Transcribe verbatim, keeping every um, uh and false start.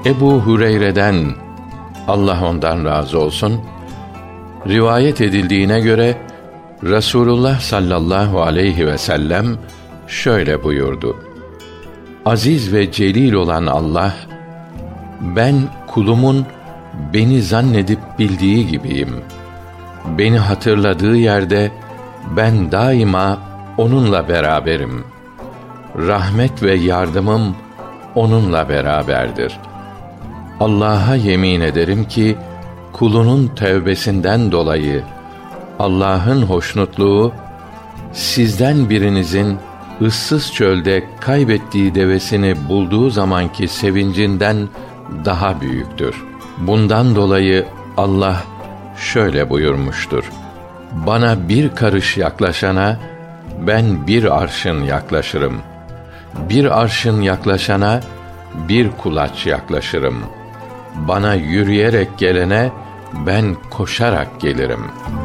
Ebu Hureyre'den, Allah ondan razı olsun, rivayet edildiğine göre Resulullah sallallahu aleyhi ve sellem şöyle buyurdu: Aziz ve celil olan Allah, ben kulumun beni zannedip bildiği gibiyim. Beni hatırladığı yerde ben daima onunla beraberim. Rahmet ve yardımım onunla beraberdir. Allah'a yemin ederim ki kulunun tevbesinden dolayı Allah'ın hoşnutluğu sizden birinizin ıssız çölde kaybettiği devesini bulduğu zamanki sevincinden daha büyüktür. Bundan dolayı Allah şöyle buyurmuştur: Bana bir karış yaklaşana ben bir arşın yaklaşırım. Bir arşın yaklaşana bir kulaç yaklaşırım. Bana yürüyerek gelene ben koşarak gelirim.''